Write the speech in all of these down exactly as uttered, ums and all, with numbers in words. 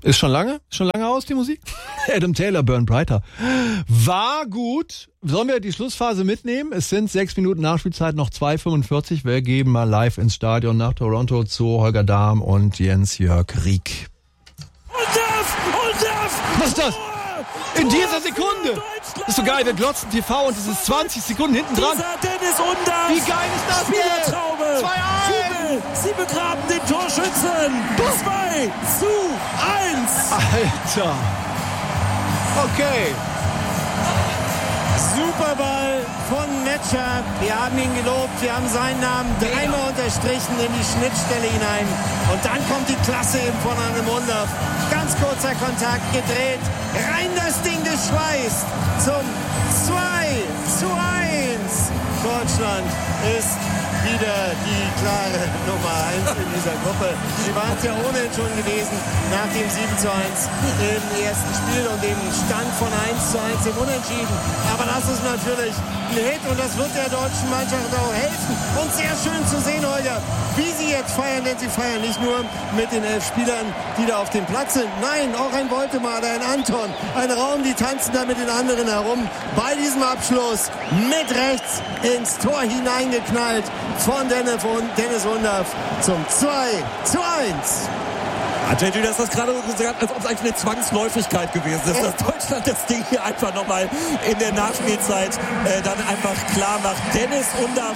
Ist schon lange? Schon lange aus, die Musik? Adam Taylor, Burn Brighter. War gut. Sollen wir die Schlussphase mitnehmen? Es sind sechs Minuten Nachspielzeit, noch zwei fünfundvierzig. Wir gehen mal live ins Stadion nach Toronto zu Holger Dahm und Jens-Jörg Rieck. Und das! Und das! Was ist das? In dieser Sekunde! Das ist so geil, wir glotzen T V und es ist zwanzig Sekunden hinten dran. Dieser Dennis Undaff! Wie geil ist das denn? Spielertraube! zwei eins! Sie begraben den Torschützen! zwei zu eins! Alter! Okay. Superball von Metscher. Wir haben ihn gelobt, wir haben seinen Namen dreimal unterstrichen in die Schnittstelle hinein. Und dann kommt die Klasse eben von einem Undaff. Ganz kurzer Kontakt, gedreht, rein das Ding geschweißt zum zwei zu eins. Deutschland ist wieder die klare Nummer eins in dieser Gruppe. Sie waren es ja ohnehin schon gewesen nach dem sieben zu eins im ersten Spiel und dem Stand von eins zu eins im Unentschieden. Aber das ist natürlich ein Hit und das wird der deutschen Mannschaft auch helfen. Und sehr schön zu sehen, Holger, wie sie jetzt feiern, denn sie feiern nicht nur mit den elf Spielern, die da auf dem Platz sind. Nein, auch ein Woltemade, ein Anton, ein Raum, die tanzen da mit den anderen herum. Bei diesem Abschluss mit rechts ins Tor hineingeknallt von Dennis Undaff zum zwei zu eins. J J, das ist gerade so gesagt, als ob es eigentlich eine Zwangsläufigkeit gewesen ist, dass Deutschland das Ding hier einfach nochmal in der Nachspielzeit äh, dann einfach klar macht. Dennis Undaff,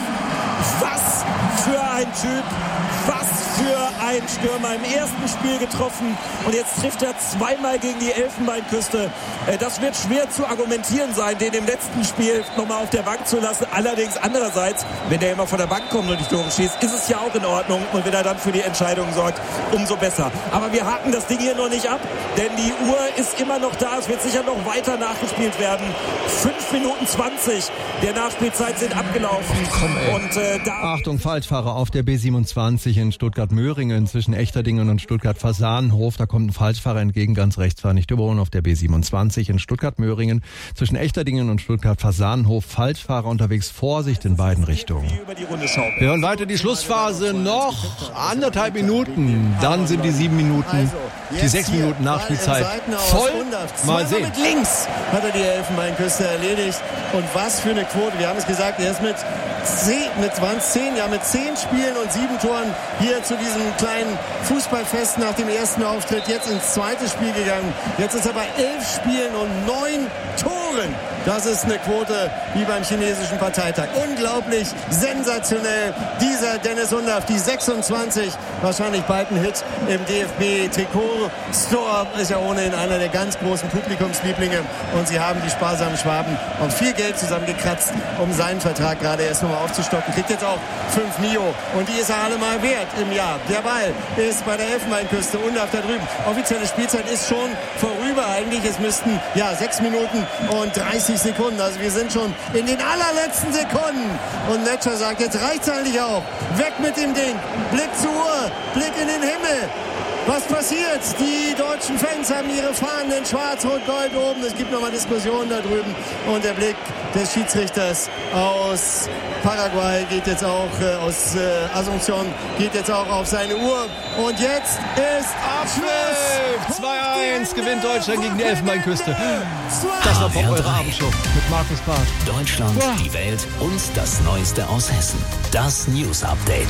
was für ein Typ, was für ein Stürmer, im ersten Spiel getroffen und jetzt trifft er zweimal gegen die Elfenbeinküste. Äh, das wird schwer zu argumentieren sein, den im letzten Spiel nochmal auf der Bank zu lassen. Allerdings andererseits, wenn der immer von der Bank kommt und die Tore schießt, ist es ja auch in Ordnung und wenn er dann für die Entscheidung sorgt, umso besser. Aber wir haken das Ding hier noch nicht ab, denn die Uhr ist immer noch da. Es wird sicher noch weiter nachgespielt werden. fünf Minuten zwanzig der Nachspielzeit sind abgelaufen. Komm, ey. Und, äh, da Achtung, Falschfahrer auf der B siebenundzwanzig in Stuttgart-Möhringen zwischen Echterdingen und Stuttgart-Fasanenhof. Da kommt ein Falschfahrer entgegen, ganz rechts, fahr nicht überholen auf der B siebenundzwanzig in Stuttgart-Möhringen zwischen Echterdingen und Stuttgart-Fasanenhof. Falschfahrer unterwegs, Vorsicht in beiden Richtungen. Wir hören weiter die Schlussphase, noch anderthalb Minuten. Dann sind die sieben Minuten, die sechs Minuten Nachspielzeit voll. Mal sehen. Mit links hat er die Elfenbeinküste erledigt. Und was für eine Quote. Wir haben es gesagt, er ist mit zehn, mit waren es zehn, ja, mit zehn Spielen und sieben Toren hier zu diesem kleinen Fußballfest nach dem ersten Auftritt jetzt ins zweite Spiel gegangen. Jetzt ist er bei elf Spielen und neun Toren. Das ist eine Quote wie beim chinesischen Parteitag. Unglaublich, sensationell. Dieser Dennis Undaff, die sechsundzwanzig, wahrscheinlich bald ein Hit im D F B-Trikot-Store. Ist ja ohnehin einer der ganz großen Publikumslieblinge. Und sie haben die sparsamen Schwaben auch viel Geld zusammengekratzt, um seinen Vertrag gerade erst nochmal aufzustocken. Kriegt jetzt auch fünf Mio. Und die ist er allemal wert im Jahr. Der Ball ist bei der Elfenbeinküste. Undaff da drüben. Offizielle Spielzeit ist schon vorüber eigentlich. Es müssten ja sechs Minuten und dreißig Sekunden. Also wir sind schon in den allerletzten Sekunden. Und Metscher sagt, jetzt reicht's eigentlich auch. Weg mit dem Ding. Blick zur Uhr. Blick in den Himmel. Was passiert? Die deutschen Fans haben ihre Fahnen in Schwarz, Rot, Gold oben. Es gibt nochmal Diskussionen da drüben. Und der Blick des Schiedsrichters aus Paraguay geht jetzt auch, äh, aus äh, Asunción, geht jetzt auch auf seine Uhr. Und jetzt ist Abschluss. zwei eins gewinnt Deutschland gegen die Elfenbeinküste. Das war Bob, eure Abendshow mit Markus Barth. Deutschland, Ja. die Welt und das Neueste aus Hessen. Das News Update.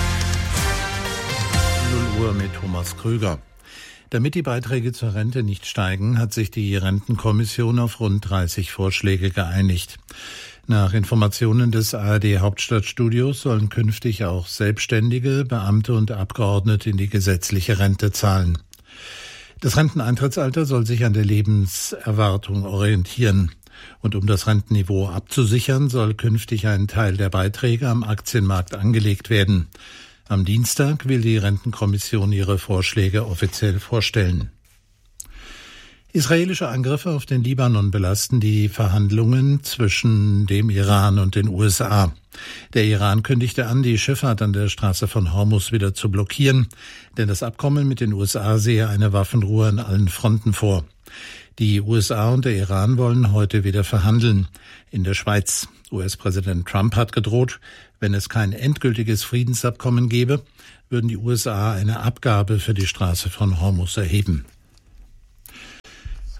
null Uhr mit Thomas Krüger. Damit die Beiträge zur Rente nicht steigen, hat sich die Rentenkommission auf rund dreißig Vorschläge geeinigt. Nach Informationen des A R D Hauptstadtstudios sollen künftig auch Selbstständige, Beamte und Abgeordnete in die gesetzliche Rente zahlen. Das Renteneintrittsalter soll sich an der Lebenserwartung orientieren. Und um das Rentenniveau abzusichern, soll künftig ein Teil der Beiträge am Aktienmarkt angelegt werden. Am Dienstag will die Rentenkommission ihre Vorschläge offiziell vorstellen. Israelische Angriffe auf den Libanon belasten die Verhandlungen zwischen dem Iran und den U S A. Der Iran kündigte an, die Schifffahrt an der Straße von Hormuz wieder zu blockieren, denn das Abkommen mit den U S A sehe eine Waffenruhe an allen Fronten vor. Die U S A und der Iran wollen heute wieder verhandeln. In der Schweiz. U S-Präsident Trump hat gedroht, wenn es kein endgültiges Friedensabkommen gäbe, würden die U S A eine Abgabe für die Straße von Hormuz erheben.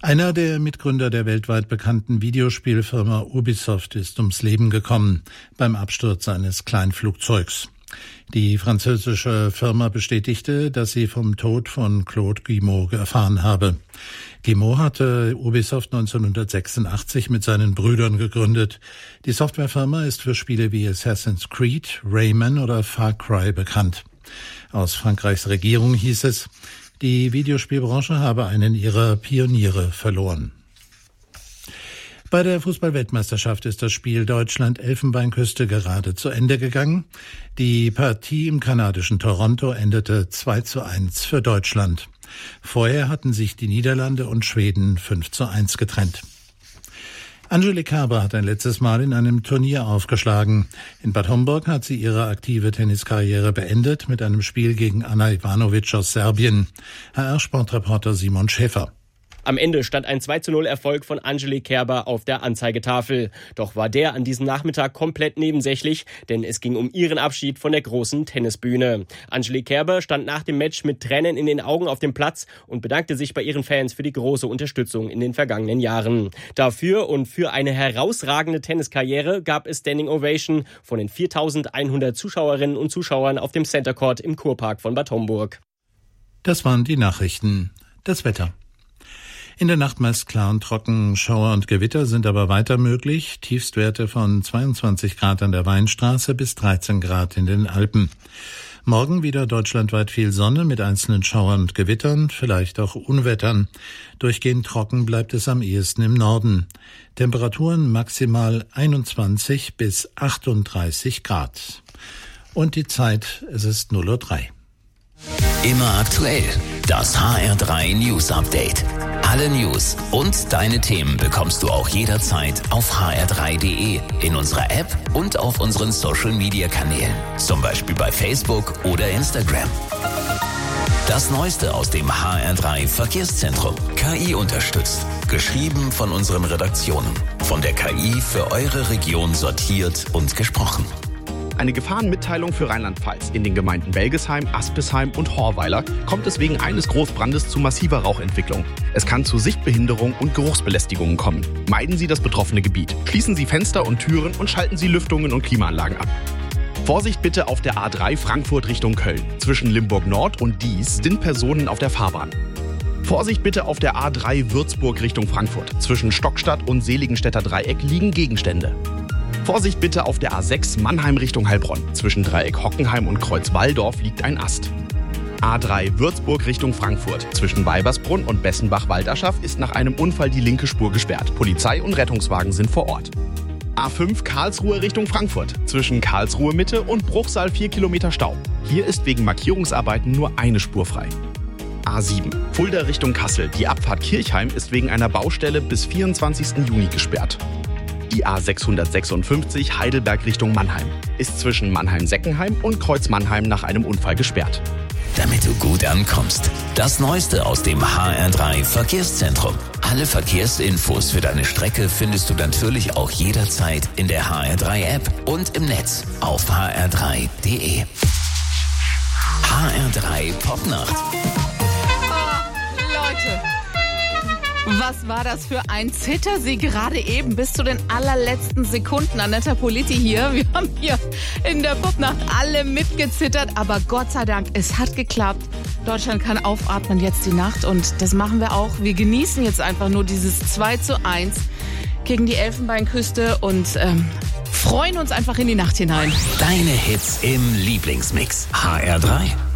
Einer der Mitgründer der weltweit bekannten Videospielfirma Ubisoft ist ums Leben gekommen beim Absturz eines Kleinflugzeugs. Die französische Firma bestätigte, dass sie vom Tod von Claude Guillemot erfahren habe. Guillemot hatte Ubisoft neunzehnhundertsechsundachtzig mit seinen Brüdern gegründet. Die Softwarefirma ist für Spiele wie Assassin's Creed, Rayman oder Far Cry bekannt. Aus Frankreichs Regierung hieß es, die Videospielbranche habe einen ihrer Pioniere verloren. Bei der Fußball-Weltmeisterschaft ist das Spiel Deutschland-Elfenbeinküste gerade zu Ende gegangen. Die Partie im kanadischen Toronto endete zwei zu eins für Deutschland. Vorher hatten sich die Niederlande und Schweden fünf zu eins getrennt. Angelique Kerber hat ein letztes Mal in einem Turnier aufgeschlagen. In Bad Homburg hat sie ihre aktive Tenniskarriere beendet mit einem Spiel gegen Anna Ivanovic aus Serbien. H R-Sportreporter Simon Schäfer. Am Ende stand ein zwei zu null Erfolg von Angelique Kerber auf der Anzeigetafel. Doch war der an diesem Nachmittag komplett nebensächlich, denn es ging um ihren Abschied von der großen Tennisbühne. Angelique Kerber stand nach dem Match mit Tränen in den Augen auf dem Platz und bedankte sich bei ihren Fans für die große Unterstützung in den vergangenen Jahren. Dafür und für eine herausragende Tenniskarriere gab es Standing Ovation von den viertausendeinhundert Zuschauerinnen und Zuschauern auf dem Center Court im Kurpark von Bad Homburg. Das waren die Nachrichten. Das Wetter. In der Nacht meist klar und trocken, Schauer und Gewitter sind aber weiter möglich. Tiefstwerte von zweiundzwanzig Grad an der Weinstraße bis dreizehn Grad in den Alpen. Morgen wieder deutschlandweit viel Sonne mit einzelnen Schauern und Gewittern, vielleicht auch Unwettern. Durchgehend trocken bleibt es am ehesten im Norden. Temperaturen maximal einundzwanzig bis achtunddreißig Grad. Und die Zeit, es ist null Uhr drei. Immer aktuell. Das H R drei News Update. Alle News und deine Themen bekommst du auch jederzeit auf h r drei punkt d e, in unserer App und auf unseren Social Media Kanälen. Zum Beispiel bei Facebook oder Instagram. Das Neueste aus dem H R drei Verkehrszentrum. K I unterstützt. Geschrieben von unseren Redaktionen. Von der K I für eure Region sortiert und gesprochen. Eine Gefahrenmitteilung für Rheinland-Pfalz. In den Gemeinden Belgesheim, Aspisheim und Horweiler kommt es wegen eines Großbrandes zu massiver Rauchentwicklung. Es kann zu Sichtbehinderung und Geruchsbelästigungen kommen. Meiden Sie das betroffene Gebiet. Schließen Sie Fenster und Türen und schalten Sie Lüftungen und Klimaanlagen ab. Vorsicht bitte auf der A drei Frankfurt Richtung Köln. Zwischen Limburg Nord und Dies sind Personen auf der Fahrbahn. Vorsicht bitte auf der A drei Würzburg Richtung Frankfurt. Zwischen Stockstadt und Seligenstädter Dreieck liegen Gegenstände. Vorsicht bitte auf der A sechs Mannheim Richtung Heilbronn. Zwischen Dreieck Hockenheim und Kreuz Walldorf liegt ein Ast. A drei Würzburg Richtung Frankfurt. Zwischen Weibersbrunn und Bessenbach-Walderschaff ist nach einem Unfall die linke Spur gesperrt. Polizei und Rettungswagen sind vor Ort. A fünf Karlsruhe Richtung Frankfurt. Zwischen Karlsruhe Mitte und Bruchsal vier Kilometer Stau. Hier ist wegen Markierungsarbeiten nur eine Spur frei. A sieben Fulda Richtung Kassel. Die Abfahrt Kirchheim ist wegen einer Baustelle bis vierundzwanzigsten Juni gesperrt. Die A sechshundertsechsundfünfzig Heidelberg Richtung Mannheim ist zwischen Mannheim-Seckenheim und Kreuz Mannheim nach einem Unfall gesperrt. Damit du gut ankommst. Das Neueste aus dem H R drei Verkehrszentrum. Alle Verkehrsinfos für deine Strecke findest du natürlich auch jederzeit in der H R drei App und im Netz auf h r drei punkt d e. H R drei Popnacht. Oh, Leute. Was war das für ein Zittersieg gerade eben bis zu den allerletzten Sekunden? Annetta Politi hier. Wir haben hier in der Popnacht alle mitgezittert, aber Gott sei Dank, es hat geklappt. Deutschland kann aufatmen jetzt die Nacht und das machen wir auch. Wir genießen jetzt einfach nur dieses zwei zu eins gegen die Elfenbeinküste und ähm, freuen uns einfach in die Nacht hinein. Deine Hits im Lieblingsmix. H R drei.